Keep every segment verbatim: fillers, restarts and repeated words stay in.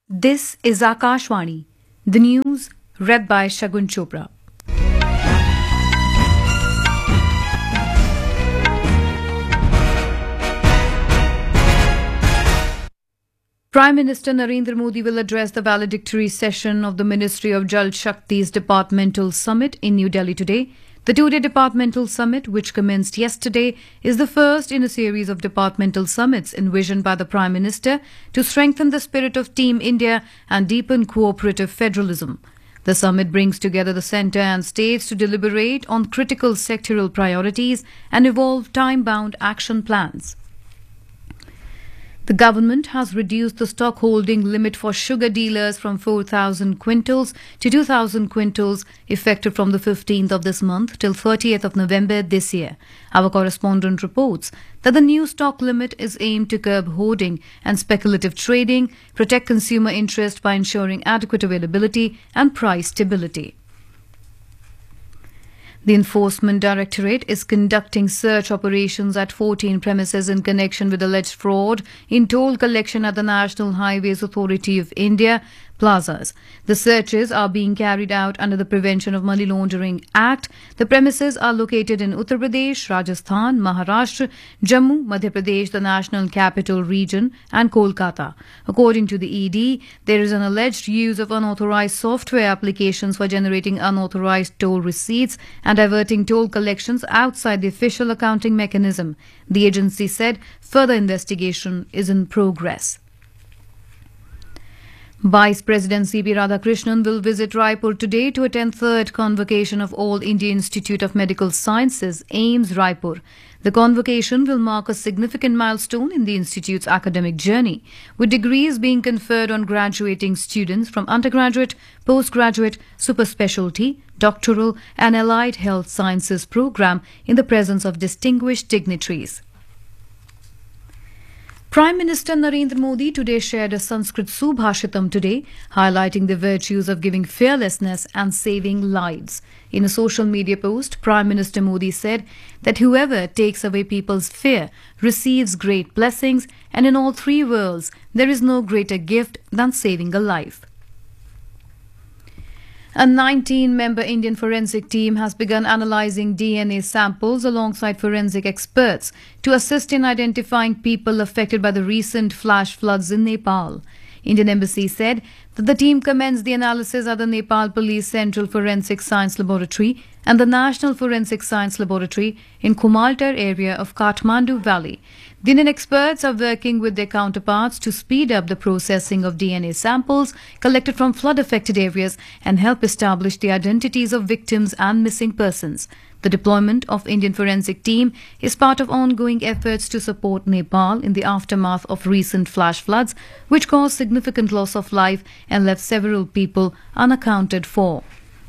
This is Akashvani, the news read by Shagun Chopra. Prime Minister Narendra Modi will address the valedictory session of the Ministry of Jal Shakti's Departmental Summit in New Delhi today. The two-day departmental summit, which commenced yesterday, is the first in a series of departmental summits envisioned by the Prime Minister to strengthen the spirit of Team India and deepen cooperative federalism. The summit brings together the centre and states to deliberate on critical sectoral priorities and evolve time-bound action plans. The government has reduced the stock holding limit for sugar dealers from four thousand quintals to two thousand quintals, effective from the fifteenth of this month till thirtieth of November this year. Our correspondent reports that the new stock limit is aimed to curb hoarding and speculative trading, protect consumer interest by ensuring adequate availability and price stability. The Enforcement Directorate is conducting search operations at fourteen premises in connection with alleged fraud in toll collection at the National Highways Authority of India plazas. The searches are being carried out under the Prevention of Money Laundering Act. The premises are located in Uttar Pradesh, Rajasthan, Maharashtra, Jammu, Madhya Pradesh, the National Capital Region and Kolkata. According to the E D, there is an alleged use of unauthorized software applications for generating unauthorized toll receipts and diverting toll collections outside the official accounting mechanism. The agency said further investigation is in progress. Vice President C P Radhakrishnan will visit Raipur today to attend third convocation of All India Institute of Medical Sciences, AIIMS Raipur. The convocation will mark a significant milestone in the institute's academic journey, with degrees being conferred on graduating students from undergraduate, postgraduate, super specialty, doctoral and allied health sciences program in the presence of distinguished dignitaries. Prime Minister Narendra Modi today shared a Sanskrit Subhashitam today, highlighting the virtues of giving fearlessness and saving lives. In a social media post, Prime Minister Modi said that whoever takes away people's fear receives great blessings, and in all three worlds there is no greater gift than saving a life. A nineteen-member Indian forensic team has begun analysing D N A samples alongside forensic experts to assist in identifying people affected by the recent flash floods in Nepal. Indian Embassy said that the team commenced the analysis at the Nepal Police Central Forensic Science Laboratory and the National Forensic Science Laboratory in Kumaltar area of Kathmandu Valley. The Indian experts are working with their counterparts to speed up the processing of D N A samples collected from flood-affected areas and help establish the identities of victims and missing persons. The deployment of Indian forensic team is part of ongoing efforts to support Nepal in the aftermath of recent flash floods, which caused significant loss of life and left several people unaccounted for.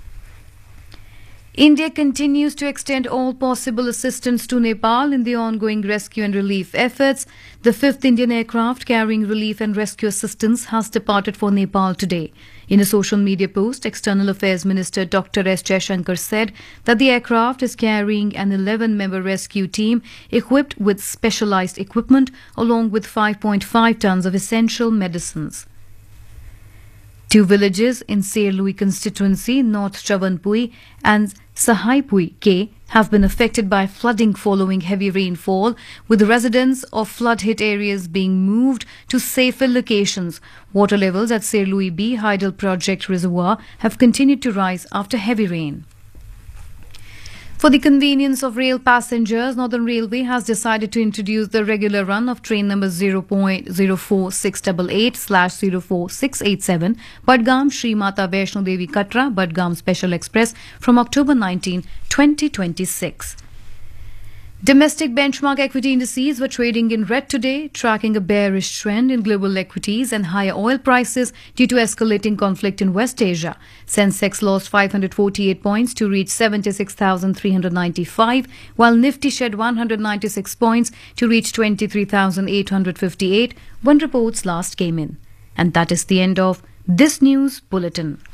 India continues to extend all possible assistance to Nepal in the ongoing rescue and relief efforts. The fifth Indian aircraft carrying relief and rescue assistance has departed for Nepal today. In a social media post, External Affairs Minister Doctor S Jaishankar said that the aircraft is carrying an eleven-member rescue team equipped with specialized equipment along with five point five tons of essential medicines. Two villages in Serlui constituency, North Chavanpui and Sahaipui K, have been affected by flooding following heavy rainfall, with residents of flood-hit areas being moved to safer locations. Water levels at Serlui B Hydel Project Reservoir have continued to rise after heavy rain. For the convenience of rail passengers, Northern Railway has decided to introduce the regular run of train number zero point zero four six eight eight slash zero four six eight seven, Badgam Shri Mata Vaishno Devi Katra, Badgam Special Express from October nineteenth, twenty twenty-six. Domestic benchmark equity indices were trading in red today, tracking a bearish trend in global equities and higher oil prices due to escalating conflict in West Asia. Sensex lost five hundred forty-eight points to reach seventy-six thousand three hundred ninety-five, while Nifty shed one hundred ninety-six points to reach twenty-three thousand eight hundred fifty-eight when reports last came in. And that is the end of this news bulletin.